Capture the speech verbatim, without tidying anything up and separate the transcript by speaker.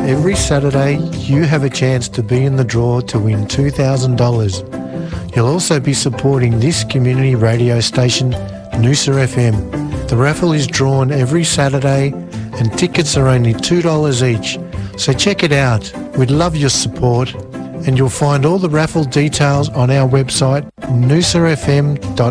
Speaker 1: every Saturday you have a chance to be in the draw to win two thousand dollars. You'll also be supporting this community radio station, Noosa F M. The raffle is drawn every Saturday and tickets are only two dollars each. So check it out. We'd love your support, and you'll find all the raffle details on our website, noosa f m dot